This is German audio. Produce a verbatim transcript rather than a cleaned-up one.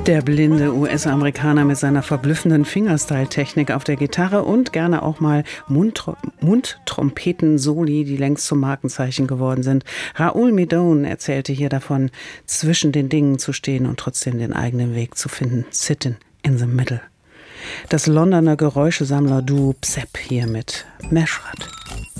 Der blinde U S-Amerikaner mit seiner verblüffenden Fingerstyle-Technik auf der Gitarre und gerne auch mal Mundtro- Mundtrompeten-Soli, die längst zum Markenzeichen geworden sind. Raoul Medone erzählte hier davon, zwischen den Dingen zu stehen und trotzdem den eigenen Weg zu finden. Sitting in the middle. Das Londoner Geräuschesammler-Duo Psep hier mit Meşrep.